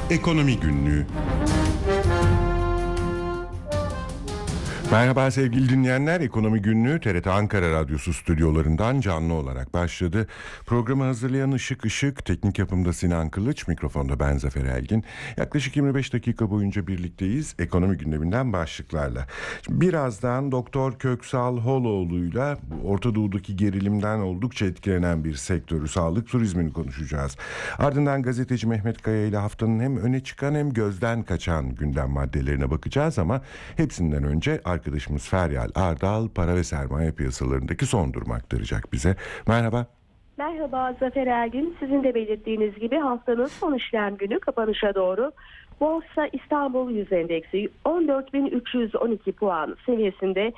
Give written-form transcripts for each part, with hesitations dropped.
Ekonomi Günlüğü. Merhaba sevgili dinleyenler. Ekonomi Günlüğü TRT Ankara Radyosu stüdyolarından canlı olarak başladı. Programı hazırlayan Işık, teknik yapımda Sinan Kılıç, mikrofonda ben Zafer Elgin. Yaklaşık 25 dakika boyunca birlikteyiz ekonomi gündeminden başlıklarla. Şimdi birazdan Doktor Köksal Holoğlu'yla Orta Doğu'daki gerilimden oldukça etkilenen bir sektörü, sağlık turizmini konuşacağız. Ardından gazeteci Mehmet Kaya ile haftanın hem öne çıkan hem gözden kaçan gündem maddelerine bakacağız ama hepsinden önce arkadaşımız Feryal Ardal para ve sermaye piyasalarındaki son durumu aktaracak bize. Merhaba. Merhaba Zafer Ergin. Sizin de belirttiğiniz gibi haftanın son işlem günü kapanışa doğru Borsa İstanbul Yüz Endeksi 14.312 puan seviyesinde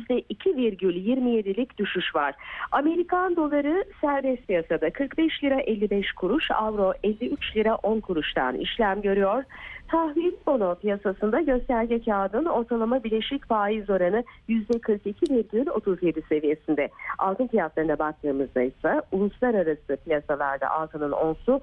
%2,27'lik düşüş var. Amerikan doları serbest piyasada 45 lira 55 kuruş, avro 53 lira 10 kuruştan işlem görüyor. Tahvil bono piyasasında gösterge kağıdın ortalama bileşik faiz oranı %42,37 seviyesinde. Altın fiyatlarına baktığımızda ise uluslararası piyasalarda altının onsu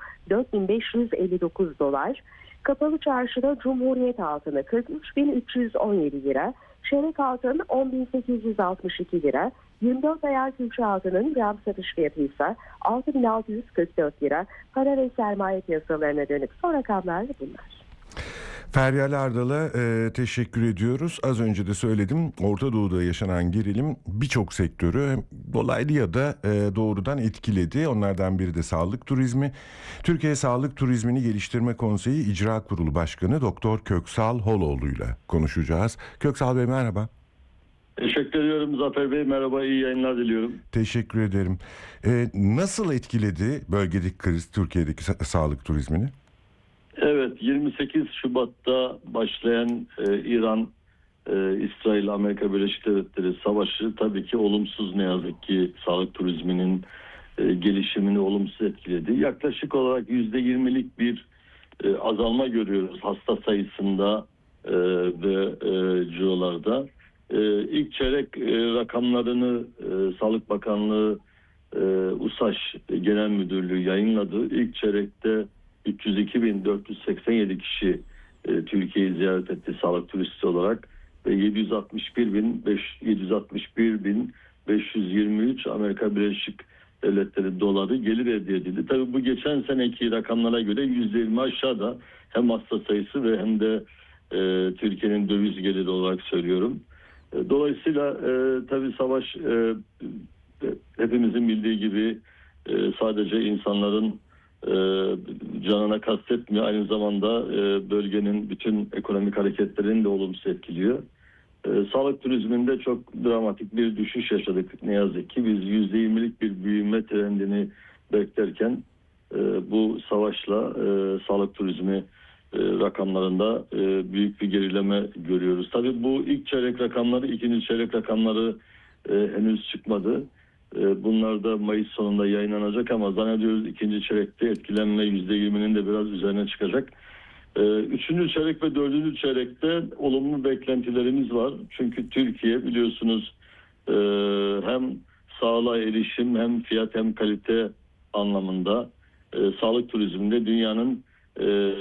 4.559 dolar. Kapalı çarşıda Cumhuriyet altını 43.317 lira, çeyrek altın 10.862 lira, 24 ayar külçe altının gram satış fiyatı ise 6.644 lira. Para ve sermaye piyasalarına dönük son rakamlar bunlar. Feryal Ardal'a teşekkür ediyoruz. Az önce de söyledim, Orta Doğu'da yaşanan gerilim birçok sektörü dolaylı ya da doğrudan etkiledi. Onlardan biri de sağlık turizmi. Türkiye Sağlık Turizmini Geliştirme Konseyi İcra Kurulu Başkanı Doktor Köksal Holoğlu'yla konuşacağız. Köksal Bey merhaba. Teşekkür ediyorum Zafer Bey. Merhaba, iyi yayınlar diliyorum. Teşekkür ederim. Nasıl etkiledi bölgedeki kriz Türkiye'deki sağlık turizmini? Evet, 28 Şubat'ta başlayan İran, İsrail, Amerika Birleşik Devletleri savaşı tabii ki olumsuz, ne yazık ki sağlık turizminin gelişimini olumsuz etkiledi. Yaklaşık olarak %20'lik bir azalma görüyoruz hasta sayısında ve cirolarda. İlk çeyrek rakamlarını Sağlık Bakanlığı USAŞ Genel Müdürlüğü yayınladı. İlk çeyrekte 302.487 kişi Türkiye'yi ziyaret etti sağlık turisti olarak ve 761.523 Amerika Birleşik Devletleri doları gelir elde edildi. Tabii bu geçen seneki rakamlara göre %20 aşağıda, hem hasta sayısı ve hem de Türkiye'nin döviz geliri olarak söylüyorum. Dolayısıyla tabii savaş hepimizin bildiği gibi sadece insanların canına kastetmiyor. Aynı zamanda bölgenin bütün ekonomik hareketlerini de olumsuz etkiliyor. Sağlık turizminde çok dramatik bir düşüş yaşadık ne yazık ki. Biz %20'lik bir büyüme trendini beklerken bu savaşla sağlık turizmi rakamlarında büyük bir gerileme görüyoruz. Tabii bu ilk çeyrek rakamları, ikinci çeyrek rakamları henüz çıkmadı. Bunlar da Mayıs sonunda yayınlanacak ama zannediyoruz ikinci çeyrekte etkilenme %20'nin de biraz üzerine çıkacak. Üçüncü çeyrek ve dördüncü çeyrekte olumlu beklentilerimiz var. Çünkü Türkiye biliyorsunuz hem sağlığa erişim, hem fiyat hem kalite anlamında sağlık turizminde dünyanın